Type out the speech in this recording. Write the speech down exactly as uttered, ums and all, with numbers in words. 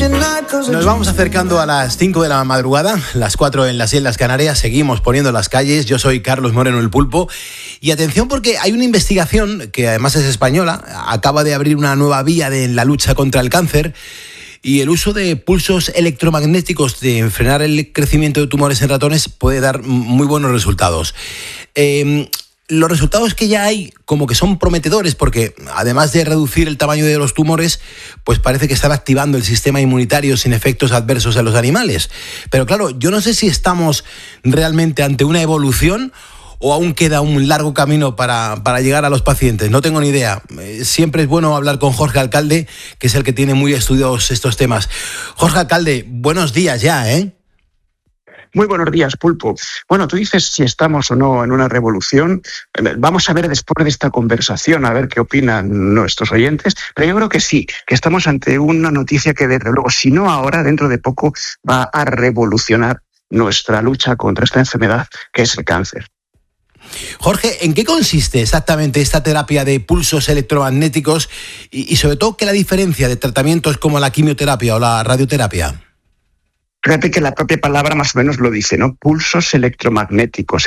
Nos vamos acercando a las cinco de la madrugada, las cuatro en las Islas Canarias, seguimos poniendo las calles. Yo soy Carlos Moreno el Pulpo y atención porque hay una investigación que además es española, acaba de abrir una nueva vía de, en la lucha contra el cáncer y el uso de pulsos electromagnéticos de frenar el crecimiento de tumores en ratones puede dar muy buenos resultados. Eh, Los resultados que ya hay como que son prometedores porque además de reducir el tamaño de los tumores, pues parece que están activando el sistema inmunitario sin efectos adversos en los animales. Pero claro, yo no sé si estamos realmente ante una evolución o aún queda un largo camino para, para llegar a los pacientes. No tengo ni idea. Siempre es bueno hablar con Jorge Alcalde, que es el que tiene muy estudiados estos temas. Jorge Alcalde, buenos días ya, ¿eh? Muy buenos días, Pulpo. Bueno, tú dices si estamos o no en una revolución. Vamos a ver después de esta conversación, a ver qué opinan nuestros oyentes. Pero yo creo que sí, que estamos ante una noticia que desde luego, si no ahora, dentro de poco, va a revolucionar nuestra lucha contra esta enfermedad que es el cáncer. Jorge, ¿en qué consiste exactamente esta terapia de pulsos electromagnéticos y, y sobre todo qué es la diferencia de tratamientos como la quimioterapia o la radioterapia? Fíjate que la propia palabra más o menos lo dice, ¿no? Pulsos electromagnéticos.